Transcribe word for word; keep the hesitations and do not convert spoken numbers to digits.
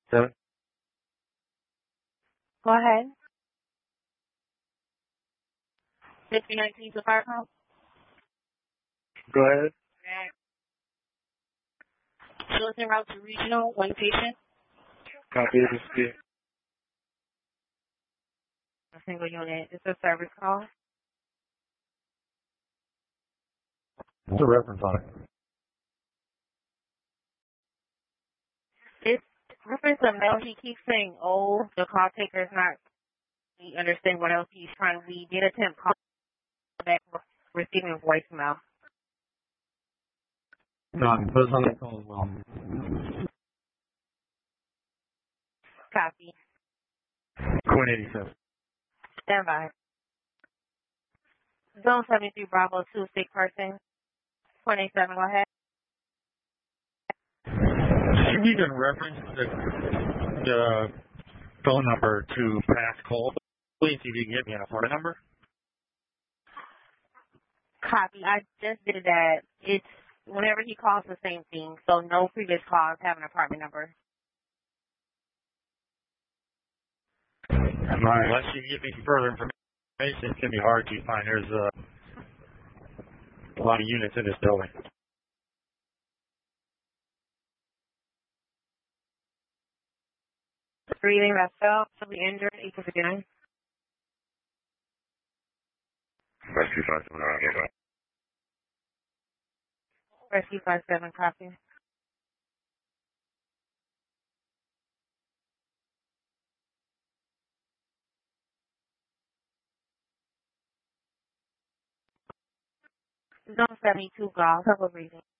Seven. Go ahead. fifty nineteen to fire call. Go ahead. Milton route to regional, one patient. Copy this is A single unit. It's a service call. What's the reference on it? It's reference a mail. He keeps saying, oh, the call taker is not, he understand what else he's trying to read. Did attempt call back receiving voicemail. No, I can put us on the call as well. Copy. Quinn eighty-seven. Stand by. Zone seventy-three Bravo two, sick person. twenty-seven, go ahead. You can reference the, the phone number to past call. Please, if you can get me on a phone number. Copy. I just did that. It's whenever he calls the same thing, so no previous calls have an apartment number. Right. Unless you can give me further information, it's going to be hard to find. There's uh, a lot of units in this building. Breathing, that's felt, to be injured, equal to nine. Rescue five seven, okay. Rescue five seven, copy. Zone seventy-two, golf, couple breathing.